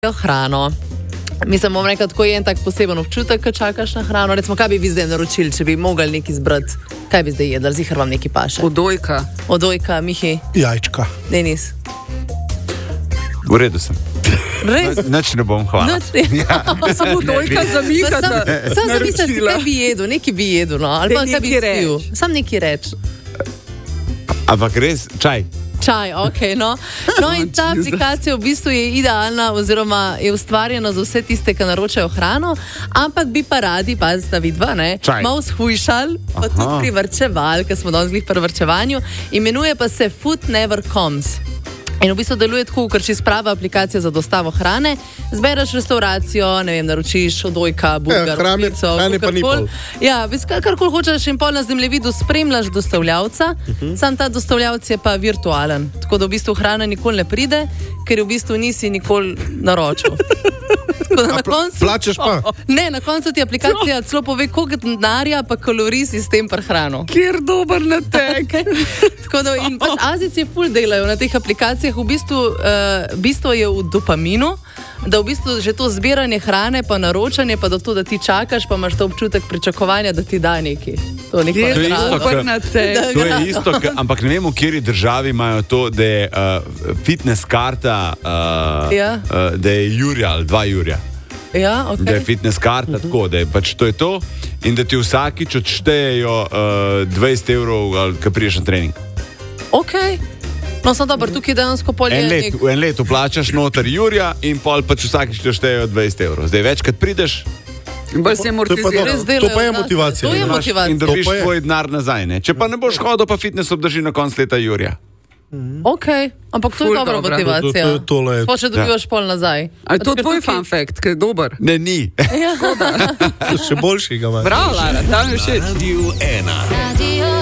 hrano. Mislim, bom rekel, tako je en tak poseben občutek, ko čakaš na hrano. Recimo, kaj bi vi zdaj naročili, če bi mogli nekaj izbrati? Kaj bi zdaj jedli? Zihar vam nekaj paše. Odojka, Mihi. Jajčka. Denis. V redu sem. Res? Nič ne bom, hvala. Samo odojka za Miha. Sam zamislim, kaj bi jedel, nekaj bi jedel, no. Ali pa kaj bi spil. Sam nekaj reč. Ampak res, čaj. Čaj, ok, no. No in ta aplikacija v bistvu je idealna oziroma je ustvarjena za vse tiste, ki naročajo hrano, ampak bi pa radi, pazite vidva, ne, malo shujšali, pa tudi privrčevali, ker smo danes glih pri vrčevanju. Imenuje pa se Food Never Comes. In v bistvu deluje tako, ker če sprava aplikacija za dostavo hrane, zbereš restauracijo, ne vem, naročiš odojka, burger, pico, kakorkoli. Ja, karkoli hočeš in pol na zemljevidu spremljaš dostavljavca, sam ta dostavljavc je pa virtualen. Tako da v bistvu hrana nikoli ne pride, ker v bistvu nisi nikoli naročil. Plačeš pa? Ne, na koncu ti aplikacija celo pove, koliko denarja pa kalorij si s tem prehrano. Kjer dober natek. Tako da in pač Azijci ful delajo na teh aplikacijah, v bistvu je v dopaminu, da v bistvu že to zbiranje hrane pa naročanje, pa do to, da ti čakaš, pa imaš to občutek pričakovanja, da ti da nekaj. To je isto, ampak ne vem, v kateri državi imajo to, da je fitness karta, da je jurja ali 2 jurja. Ja, okay. Da je fitness karta tako, da je pač to je to in da ti vsakič odštejejo 20 evrov, ko prideš na trening. Ok. No, sem dober, tukaj dejansko polje. V en letu plačaš noter jurja in pol pač vsakič ti odštejejo 20 evrov. Zdaj večkrat prideš. To pa je motivacija. To je motivacija. In dobiš tvoj denar nazaj. Ne? Če pa ne boš hodil, pa fitness obdrži na konc leta jurja. Ok, ampak to je dobra motivacija. Pa če dobivaš pol nazaj. A je to tvoj fun fact, ki je dober? Ne, ni. Še boljši ga imaš. Bravo, Lara, tam je všeč. Radio 1.